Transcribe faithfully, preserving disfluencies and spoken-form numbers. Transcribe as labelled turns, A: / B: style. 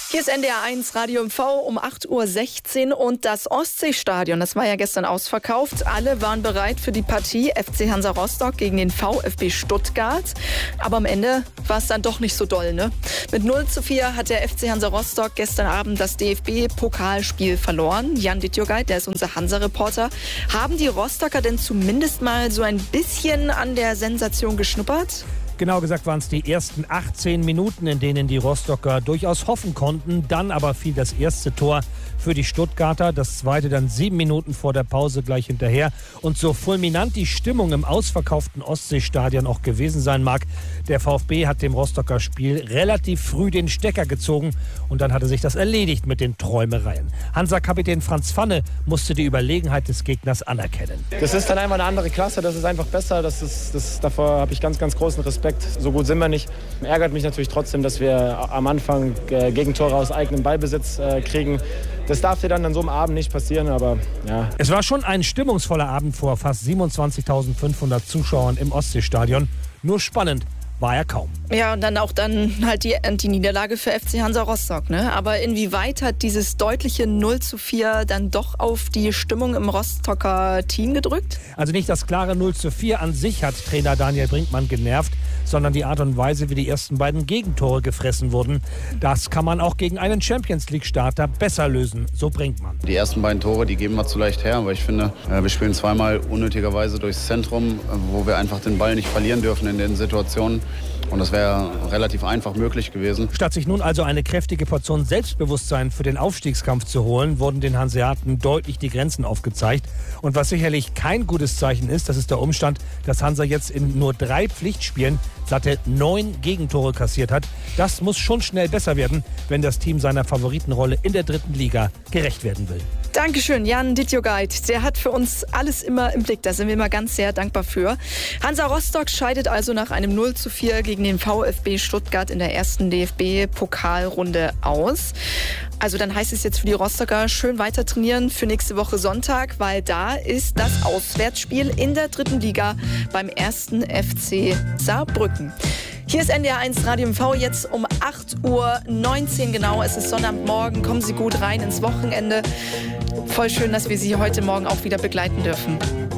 A: Hier ist N D R eins Radio M V um acht Uhr sechzehn und das Ostseestadion, das war ja gestern ausverkauft. Alle waren bereit für die Partie F C Hansa Rostock gegen den VfB Stuttgart. Aber am Ende war es dann doch nicht so doll, ne? Mit null zu vier hat der F C Hansa Rostock gestern Abend das D F B-Pokalspiel verloren. Jan Dittjogait, der ist unser Hansa-Reporter. Haben die Rostocker denn zumindest mal so ein bisschen an der Sensation geschnuppert?
B: Genau gesagt waren es die ersten achtzehn Minuten, in denen die Rostocker durchaus hoffen konnten. Dann aber fiel das erste Tor für die Stuttgarter, das zweite dann sieben Minuten vor der Pause gleich hinterher. Und so fulminant die Stimmung im ausverkauften Ostseestadion auch gewesen sein mag, der VfB hat dem Rostocker Spiel relativ früh den Stecker gezogen und dann hatte sich das erledigt mit den Träumereien. Hansa-Kapitän Franz Pfanne musste die Überlegenheit des Gegners anerkennen.
C: Das ist dann einfach eine andere Klasse, das ist einfach besser, das ist, das, davor habe ich ganz, ganz großen Respekt. So gut sind wir nicht. Ärgert mich natürlich trotzdem, dass wir am Anfang äh, Gegentore aus eigenem Ballbesitz äh, kriegen. Das darf dir dann an so einem Abend nicht passieren, aber ja.
B: Es war schon ein stimmungsvoller Abend vor fast siebenundzwanzigtausendfünfhundert Zuschauern im Ostseestadion. Nur spannend war er kaum.
A: Ja, und dann auch dann halt die, die Niederlage für F C Hansa Rostock, ne? Aber inwieweit hat dieses deutliche null zu vier dann doch auf die Stimmung im Rostocker Team gedrückt?
B: Also nicht das klare null zu vier an sich hat Trainer Daniel Brinkmann genervt, sondern die Art und Weise, wie die ersten beiden Gegentore gefressen wurden. Das kann man auch gegen einen Champions-League-Starter besser lösen, so Brinkmann.
D: Die ersten beiden Tore, die geben wir zu leicht her, aber ich finde, wir spielen zweimal unnötigerweise durchs Zentrum, wo wir einfach den Ball nicht verlieren dürfen in den Situationen. Und das wäre relativ einfach möglich gewesen.
B: Statt sich nun also eine kräftige Portion Selbstbewusstsein für den Aufstiegskampf zu holen, wurden den Hanseaten deutlich die Grenzen aufgezeigt. Und was sicherlich kein gutes Zeichen ist, das ist der Umstand, dass Hansa jetzt in nur drei Pflichtspielen satte neun Gegentore kassiert hat. Das muss schon schnell besser werden, wenn das Team seiner Favoritenrolle in der dritten Liga gerecht werden will.
A: Dankeschön, Jan Dittjogait. Der hat für uns alles immer im Blick. Da sind wir immer ganz sehr dankbar für. Hansa Rostock scheidet also nach einem null zu vier gegen den VfB Stuttgart in der ersten D F B-Pokalrunde aus. Also dann heißt es jetzt für die Rostocker schön weiter trainieren für nächste Woche Sonntag, weil da ist das Auswärtsspiel in der dritten Liga beim ersten F C Saarbrücken. Hier ist N D R eins Radio M V jetzt um acht Uhr neunzehn genau. Es ist Sonntagmorgen. Kommen Sie gut rein ins Wochenende. Voll schön, dass wir Sie heute Morgen auch wieder begleiten dürfen.